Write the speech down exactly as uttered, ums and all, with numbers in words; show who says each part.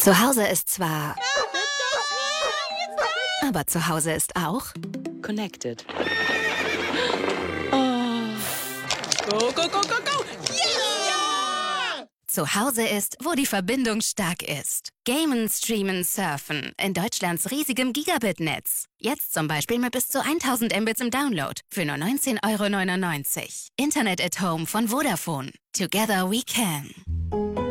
Speaker 1: Zu Hause ist zwar... Aber zu Hause ist auch...
Speaker 2: Connected.
Speaker 3: Go, go, go, go, go! Ja!
Speaker 1: Zu Hause ist, wo die Verbindung stark ist. Gamen, streamen, surfen. In Deutschlands riesigem Gigabit-Netz. Jetzt zum Beispiel mit bis zu tausend Mbits im Download. Für nur neunzehn Euro neunundneunzig. Internet at Home von Vodafone. Together we can.